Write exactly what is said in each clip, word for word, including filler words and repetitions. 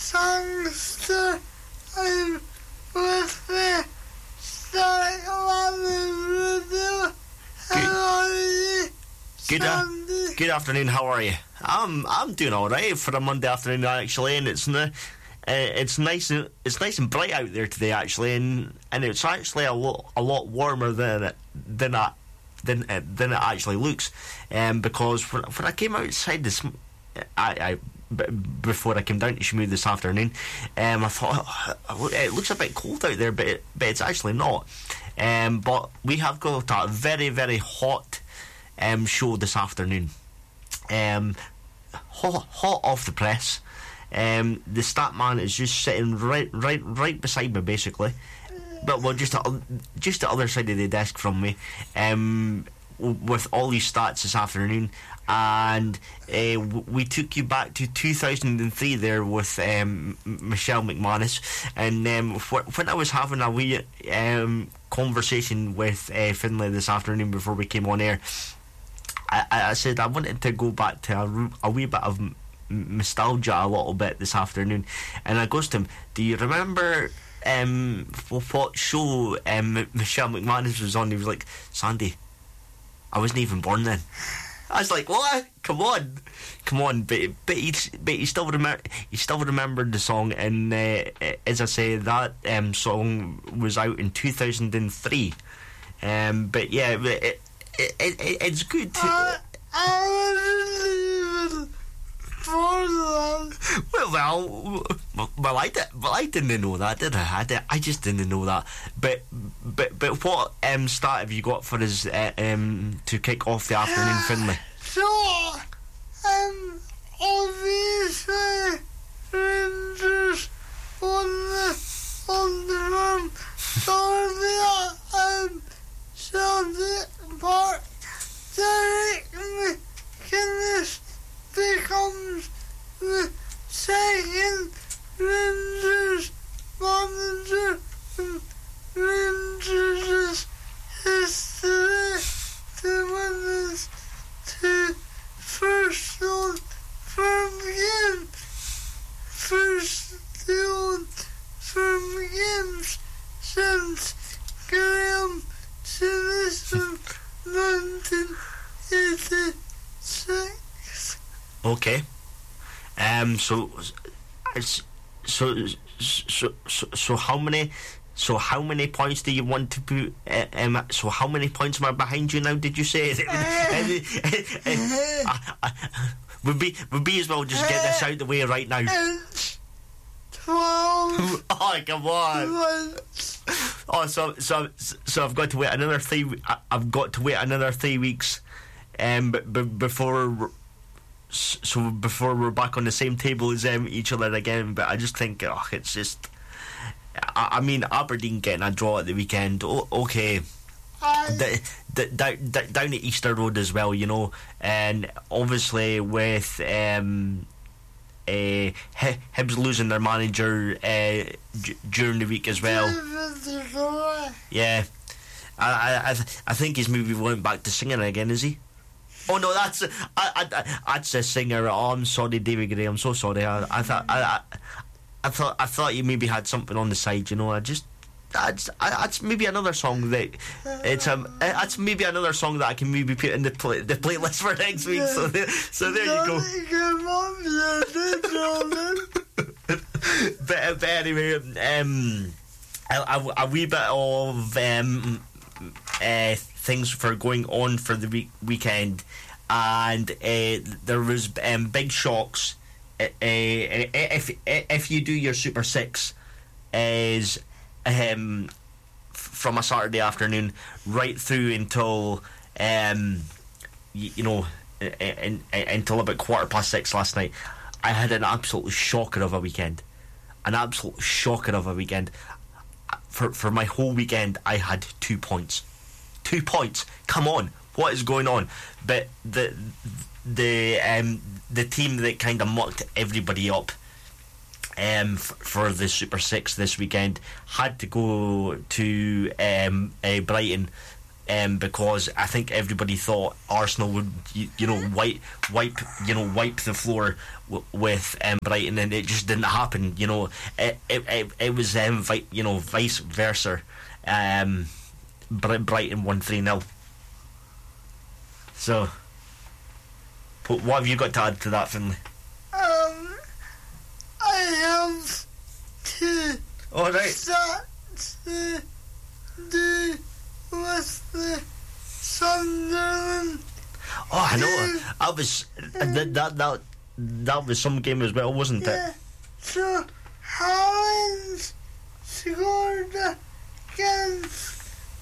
thanks to um, with the Stark Radio. How are you, Good, uh, good afternoon, how are you? I'm I'm doing alright for a Monday afternoon actually, and it's n- uh, it's nice and it's nice and bright out there today actually, and, and it's actually a lot a lot warmer than it than it than it, than it actually looks, um, because when, when I came outside this, I, I b- before I came down to Shamu this afternoon, um, I thought oh, it looks a bit cold out there, but it, but it's actually not. Um, but we have got a very very hot um, show this afternoon. Um, hot, hot off the press. Um, the stat man is just sitting right, right, right beside me, basically. But well, just the, just the other side of the desk from me. Um, with all these stats this afternoon, and uh, we took you back to two thousand three there with um, Michelle McManus, and um, wh- when I was having a wee um, conversation with uh, Finlay this afternoon before we came on air, I, I said I wanted to go back to a, a wee bit of m- nostalgia a little bit this afternoon, and I goes to him, do you remember um, what show um, Michelle McManus was on? He was like, Sandy, I wasn't even born then. I was like, what? Come on, come on. But but he but he still remember he still remembered the song, and uh, as I say, that um, song was out in two thousand three. Um, but yeah, it, it, it it's good to. I, I wasn't even born then. Well, well, well, I did. Well, I didn't know that, did I? I, did, I just didn't know that. But, but, but, what um, start have you got for us uh, um, to kick off the afternoon, Finlay? So, um, obviously, Rangers on the on the run. So the um, Celtic Park. Derek McInnes becomes the second Rangers manager in Rangers' history to win his two first on firm games. First on firm games since Graham Sinison nineteen eighty-six. Okay. Um. So, so, so, so, so, so how many? So how many points do you want to put? Uh, um, so how many points am I behind you now? Did you say? would be would be as well just get this out the way right now. Twelve. Oh, come on. Oh, so so so I've got to wait another three. I've got to wait another three weeks, um, b- b- before. So before we're back on the same table as um, each other again. But I just think, oh, it's just. I, I mean, Aberdeen getting a draw at the weekend. Oh, okay. D- d- d- d- down at Easter Road as well, you know, and obviously with um, uh, Hibs losing their manager uh, d- during the week as well. Yeah, I I I, th- I think he's maybe went back to singing again. Is he? Oh no, that's I I that's a singer. Oh, I'm sorry, David Gray. I'm so sorry. I I thought I, I I thought I thought you maybe had something on the side. You know, I just. That's that's maybe another song that it's um that's maybe another song that I can maybe put in the play, the playlist for next week. So there, so there you go. but, but anyway, um, a, a, a wee bit of um uh, things for going on for the week weekend, and uh, there was um big shocks. Uh, uh, if if you do your Super Six, is. Um, f- from a Saturday afternoon right through until um, y- you know in, in, in, until about quarter past six last night, I had an absolute shocker of a weekend. An absolute shocker of a weekend. For for my whole weekend, I had two points. Two points. Come on, what is going on? But the the um, the team that kind of mucked everybody up. Um, f- for the Super Six this weekend had to go to um, uh, Brighton um, because I think everybody thought Arsenal would, you, you know, wipe, wipe, you know, wipe the floor w- with um, Brighton, and it just didn't happen. You know, it it it, it was um, vi- you know, vice versa. Um, Brighton won three nil. So, what have you got to add to that, Finlay? Um, I have to All right. start to do with the Sunderland. Oh, I know. That was that that that, that was some game as well, wasn't Yeah. it? So, Haaland scored against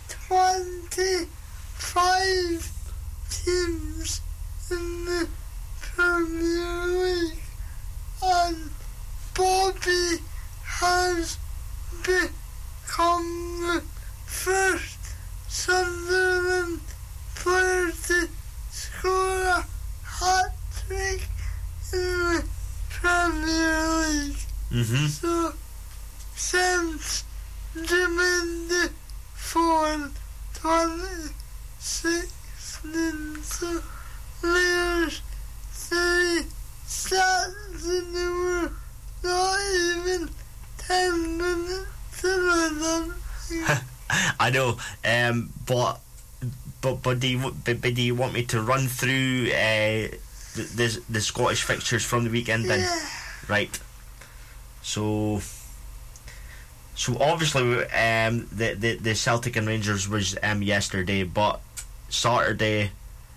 twenty-five teams in the Premier League, and Bobby has become the first Sunderland player to score a hat-trick in the Premier League. Mm-hmm. So, since Jermaine Defoe twenty sixteen, so there's three stats and they were not even ten minutes of them. I know, um, but but but do you but, but do you want me to run through uh, the, the the Scottish fixtures from the weekend then? Yeah. Right. So. So obviously, um, the, the the Celtic and Rangers was um yesterday, but Saturday.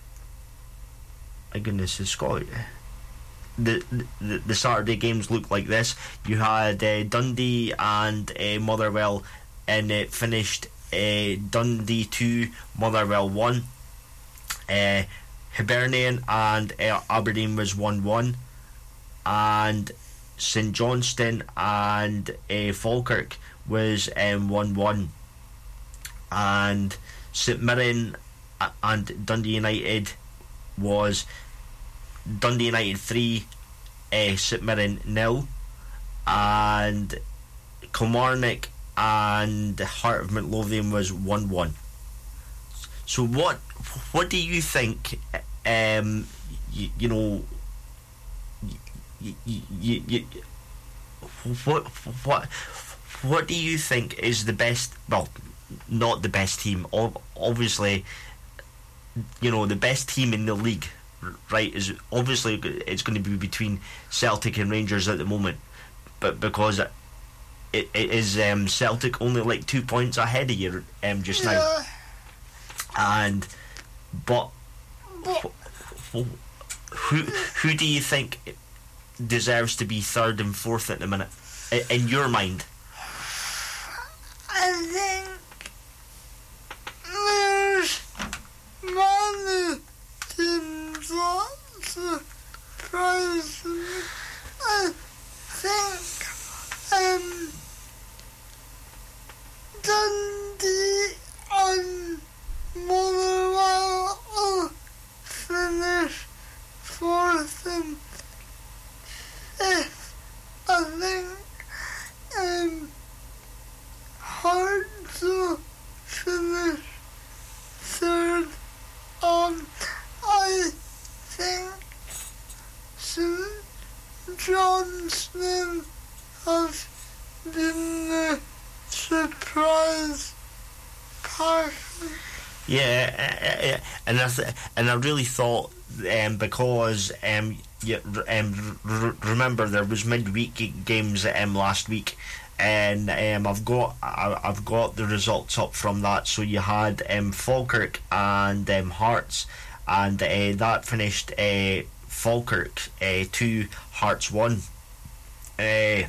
My goodness, the Scottish. The, the the Saturday games look like this. You had uh, Dundee and uh, Motherwell, and it finished uh, Dundee two, Motherwell one. Uh, Hibernian and uh, Aberdeen was one one, and St Johnstone and uh, Falkirk was um, one one, and St Mirren and Dundee United was Dundee United three, uh, St Mirren nil, and Kilmarnock and Heart of Midlothian was one one. So what what do you think, um, you, you know, you, you, you, what what what do you think is the best, well, not the best team, obviously, you know, the best team in the league, right, is obviously it's going to be between Celtic and Rangers at the moment, but because it, it is um, Celtic only like two points ahead of you um, just Yeah. now, and but But who who do you think deserves to be third and fourth at the minute, in, in your mind? I think there's many teams that surprise me. I think um, Dundee and Motherwell will finish fourth and fifth. I think um, Hearts will finish third. Um, I think St Johnstone have been the surprise party. Yeah, uh, uh, and I th- and I really thought um, because um, yeah, um, r- remember there was midweek g- games um, last week, and um, I've got I- I've got the results up from that. So you had um, Falkirk and um, Hearts, and uh, that finished uh, Falkirk uh, two, Hearts one. Uh,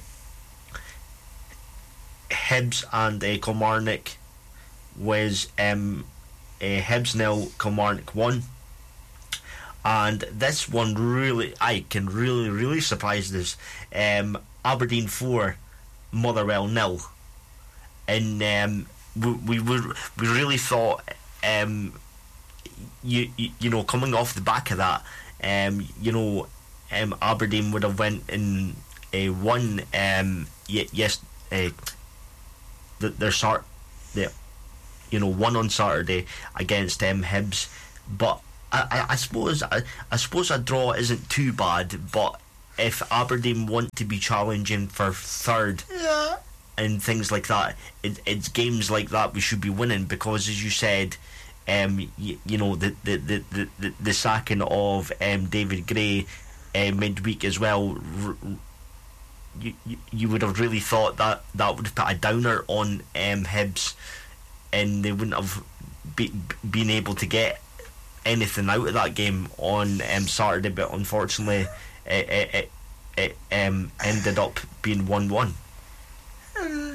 Hibs and uh, Kilmarnock was um, uh, Hibs nil, Kilmarnock one. And this one really, I can really, really surprised us. Um, Aberdeen four, Motherwell nil. And um, we, we were, we really thought, um, you, you you know, coming off the back of that, um, you know, um, Aberdeen would have went and uh, won. Um, y- yes, uh, the, their start, yeah, you know, won on Saturday against um, Hibs, but I, I, I suppose I, I suppose a draw isn't too bad. But if Aberdeen want to be challenging for third, yeah, and things like that, it, it's games like that we should be winning, because, as you said, um, you, you know, the the, the, the, the, the sacking of um, David Gray uh, midweek as well. R- you, you you would have really thought that that would have put a downer on um, Hibs, and they wouldn't have be, been able to get anything out of that game on um, Saturday. But unfortunately, it it, it, it um, ended up being one one. Um,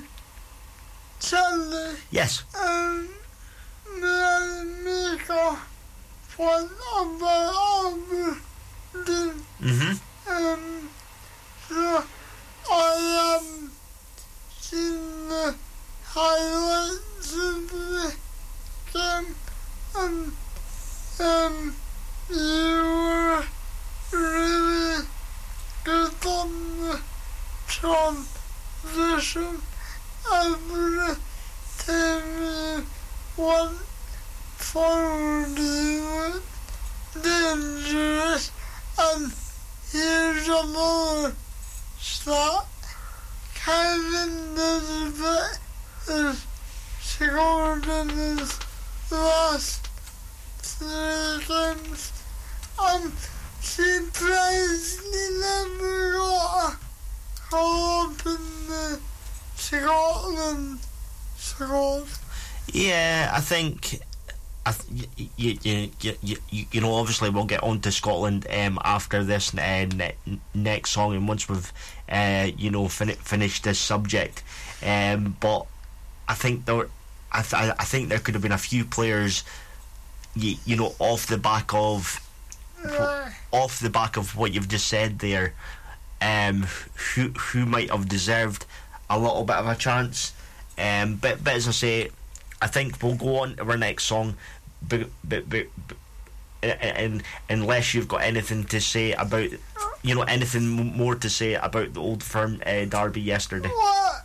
Sunday, Yes. um, may I make a point about Aberdeen? Mm-hmm. Um, so I am seeing the highlights of the game, and um, you were really good on the transition. Every time you went forward, you looked dangerous, and here's another stat. Kevin Nisbet has scored in his last three games, and surprised he never got a call up in the Scotland squad. Yeah, I think. I th- you, you, you, you, you know, obviously we'll get on to Scotland um, after this uh, ne- next song, and once we've uh, you know fin- finished this subject. Um, but I think there, I, th- I think there could have been a few players, you, you know, off the back of, Uh, off the back of what you've just said there, um, who who might have deserved a little bit of a chance. Um, but but as I say, I think we'll go on to our next song. But, but, but, but and unless you've got anything to say about, you know, anything more to say about the Old Firm uh, derby yesterday. What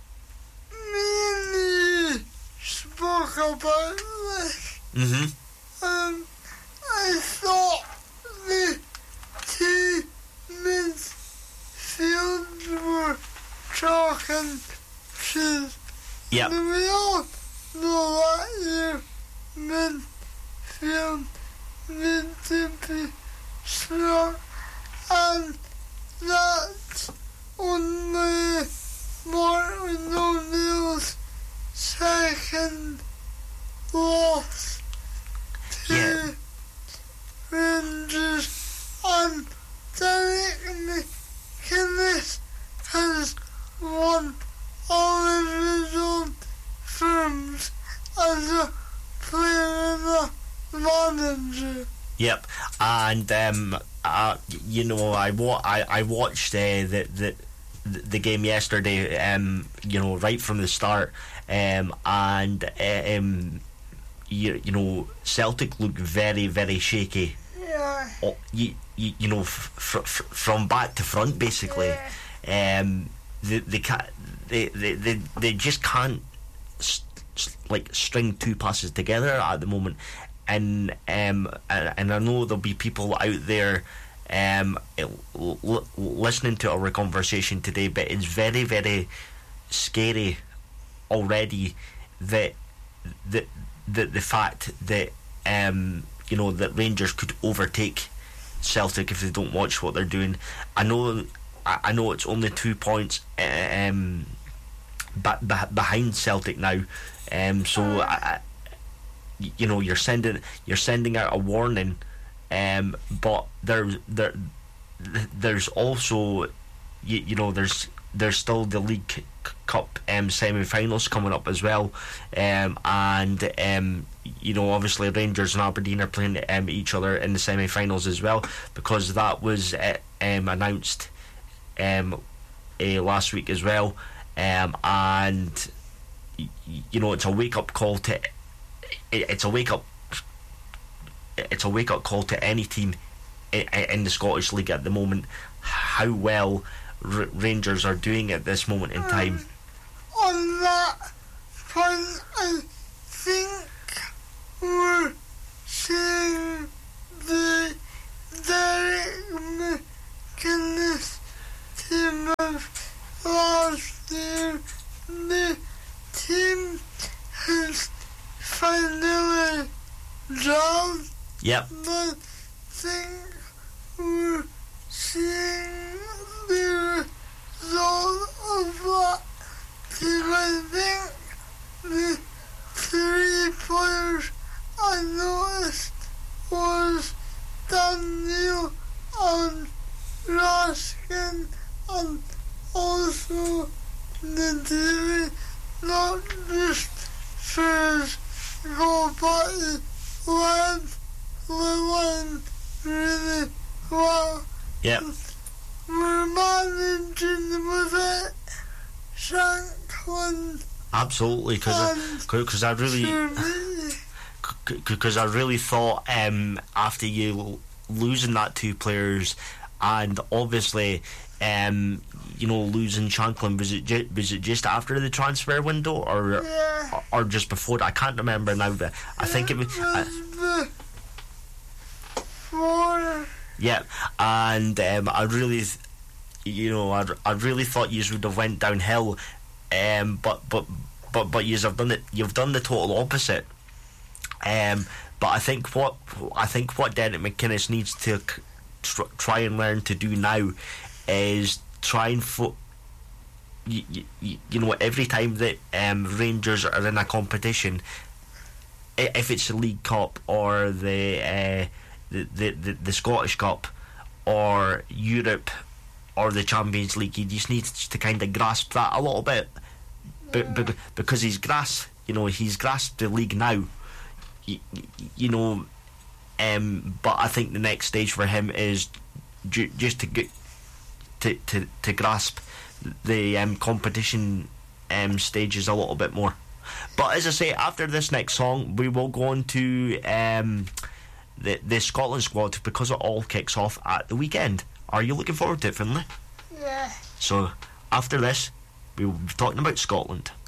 me and you spoke about this. Mm-hmm. Um, I thought the two midfields were chalk and cheese. Yep. And we all know that your midfield needs to be strong, and that's only Martin O'Neill's second loss to Yeah. Rangers, and Derek McInnes has won all of his own firms as a player and a manager. Yep. And um, uh, you know, I wa- I, I watched uh, the the the game yesterday. Um, you know, right from the start. Um, and uh, um, you you know, Celtic looked very very shaky. Yeah. Oh, you, you you know, f- f- f- from back to front basically. Yeah. Um, they they can't they they they, they just can't st- st- like string two passes together at the moment. And um and, and I know there'll be people out there um l- l- listening to our conversation today, but it's very very scary already that the the the fact that um you know that Rangers could overtake Celtic if they don't watch what they're doing. I know I, I know it's only two points uh, um ba- ba- behind Celtic now, um so I, I you know you're sending you're sending out a warning, um but there's there there's also you, you know there's there's still the League C- Cup um, semi-finals coming up as well, um and um you know obviously Rangers and Aberdeen are playing um, each other in the semi-finals as well, because that was uh, um announced um uh, last week as well, um and y- you know it's a wake-up call to it's a wake up it's a wake up call to any team in, in the Scottish League at the moment, how well R- Rangers are doing at this moment in time. Um, on that point, I think we're seeing the Derek McInnes team of last year. The team has finally dropped. Yep. I think we're seeing the result of that. I think the three players I noticed was Daniel and Raskin, and also the David, not just for his goal, but he led the line really well. Yep. We're managing with it, Shanklin. Absolutely, because I really, because I really thought um, after you losing that two players, and obviously, um, you know, losing Shanklin, was it ju- was it just after the transfer window, or yeah. or, or just before? I can't remember now, but I think it was. It was before. Yeah, and um, I really, you know, I, I really thought you would have went downhill, um, but but but but you have done it. You've done the total opposite. Um, but I think what I think what Derek McInnes needs to tr- try and learn to do now is try and fo- you, you, you know, every time that um, Rangers are in a competition, if it's the League Cup or the uh, the, the, the the Scottish Cup or Europe or the Champions League, he just needs to kind of grasp that a little bit, b- b- because he's grasped, you know, he's grasped the league now. You, you know, um, but I think the next stage for him is ju- just to get to, to, to grasp the um, competition um, stages a little bit more. But as I say, after this next song, we will go on to um, the the Scotland squad, because it all kicks off at the weekend. Are you looking forward to it, Finlay? Yeah. So after this, we will be talking about Scotland.